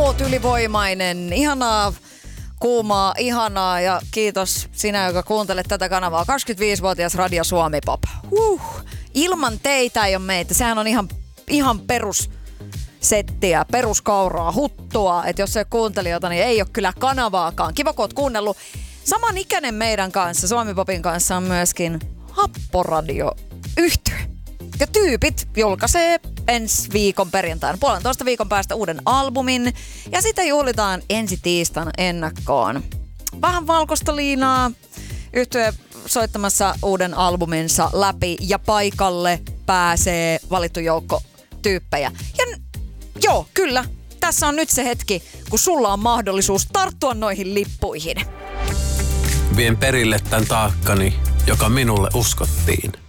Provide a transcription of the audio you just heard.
oot ylivoimainen, ihanaa, kuumaa, ihanaa ja kiitos sinä, joka kuuntelet tätä kanavaa. 25-vuotias Radio Suomi Pop. Ilman teitä ei ole meitä. Sehän on ihan perussettiä, peruskauraa, huttua. Että jos ei ole kuuntelijoita, niin ei ole kyllä kanavaakaan. Kiva, kun oot kuunnellut. Samanikäinen meidän kanssa, Suomi Popin kanssa on myöskin Happoradio-yhtye. Ja tyypit julkaisee ensi viikon perjantaina, 1,5 viikon päästä uuden albumin. Ja sitä juhlitaan ensi tiistaina ennakkoon. Vähän valkoista liinaa, yhtye soittamassa uuden albuminsa läpi ja paikalle pääsee valittu joukko tyyppejä. Ja joo, kyllä, tässä on nyt se hetki, kun sulla on mahdollisuus tarttua noihin lippuihin. Vien perille tän taakkani, joka minulle uskottiin.